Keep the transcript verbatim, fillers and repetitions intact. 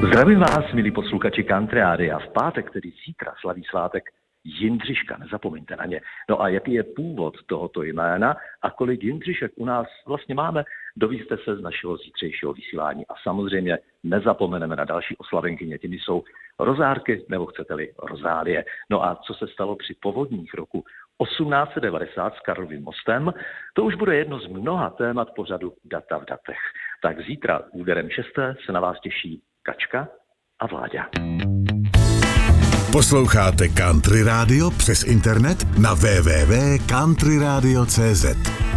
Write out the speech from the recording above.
Zdravím vás, milí posluchači Country Rádia. V pátek, tedy zítra, slaví svátek Jindřiška, nezapomeňte na ně. No a jaký je původ tohoto jména a kolik Jindřišek u nás vlastně máme, dovíste se z našeho zítřejšího vysílání. A samozřejmě nezapomeneme na další oslavenkyně, těmi jsou Rozárky, nebo chcete-li Rozálie. No a co se stalo při povodních roku osmnáct set devadesát s Karlovým mostem, to už bude jedno z mnoha témat pořadu Data v datech. Tak zítra úderem šesté se na vás těší Kačka a Vláďa. Posloucháte Country Radio přes internet na w w w tečka country radio tečka c z.